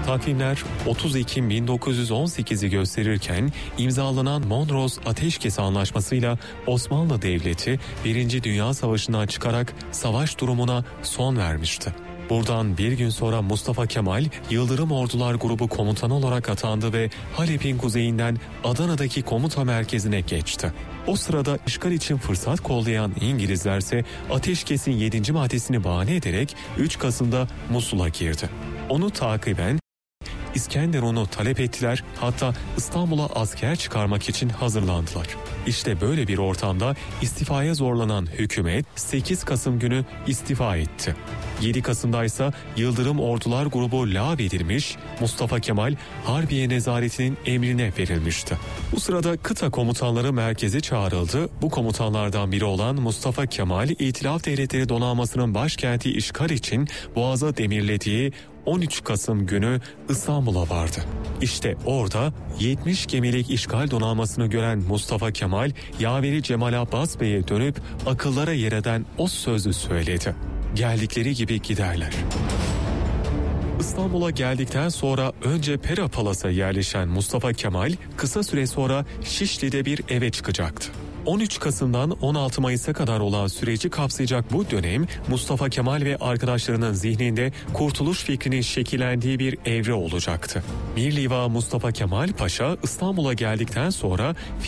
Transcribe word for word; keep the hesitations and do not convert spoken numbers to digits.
Takvimler otuz Ekim bin dokuz yüz on sekizi gösterirken imzalanan Mondros Ateşkes Anlaşması'yla Osmanlı Devleti Birinci Dünya Savaşı'ndan çıkarak savaş durumuna son vermişti. Buradan bir gün sonra Mustafa Kemal, Yıldırım Ordular Grubu komutanı olarak atandı ve Halep'in kuzeyinden Adana'daki komuta merkezine geçti. O sırada işgal için fırsat kollayan İngilizlerse ateşkesin yedinci maddesini bahane ederek üç Kasım'da Musul'a girdi. Onu takiben İskenderun'u talep ettiler, hatta İstanbul'a asker çıkarmak için hazırlandılar. İşte böyle bir ortamda istifaya zorlanan hükümet sekiz Kasım günü istifa etti. yedi Kasım'da ise Yıldırım Ordular Grubu lağvedilmiş, Mustafa Kemal Harbiye Nezareti'nin emrine verilmişti. Bu sırada kıta komutanları merkeze çağrıldı. Bu komutanlardan biri olan Mustafa Kemal, İtilaf Devletleri Donanması'nın başkenti işgal için Boğaz'a demirlediği on üç Kasım günü İstanbul'a vardı. İşte orada yetmiş gemilik işgal donanmasını gören Mustafa Kemal, yaveri Cemal Abbas Bey'e dönüp akıllara yer eden o sözü söyledi: "Geldikleri gibi giderler." İstanbul'a geldikten sonra önce Pera Palas'a yerleşen Mustafa Kemal kısa süre sonra Şişli'de bir eve çıkacaktı. on üç Kasım'dan on altı Mayıs'a kadar olan süreci kapsayacak bu dönem Mustafa Kemal ve arkadaşlarının zihninde kurtuluş fikrinin şekillendiği bir evre olacaktı. Mirliva Mustafa Kemal Paşa İstanbul'a geldikten sonra